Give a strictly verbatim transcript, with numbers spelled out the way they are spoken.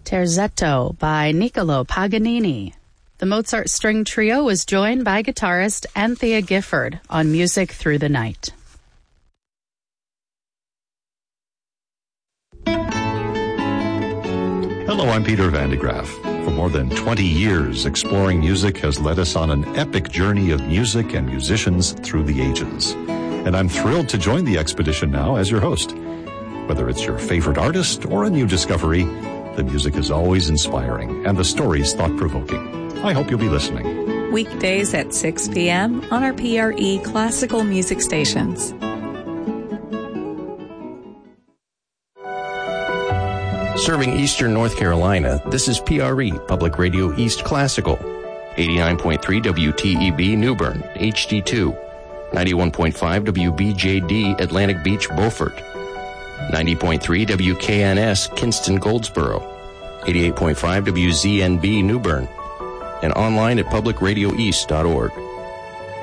Terzetto by Niccolò Paganini. The Mozart String Trio was joined by guitarist Anthea Gifford on Music Through the Night. Hello, I'm Peter Van de Graaf. For more than twenty years, Exploring Music has led us on an epic journey of music and musicians through the ages. And I'm thrilled to join the expedition now as your host. Whether it's your favorite artist or a new discovery, the music is always inspiring and the stories thought-provoking. I hope you'll be listening. Weekdays at six p.m. on our P R E classical music stations. Serving Eastern North Carolina, this is P R E, Public Radio East Classical. eighty-nine point three W T E B New Bern, H D two. ninety-one point five W B J D Atlantic Beach, Beaufort. ninety point three W K N S Kinston, Goldsboro. eighty-eight point five W Z N B New Bern. And online at public radio east dot org.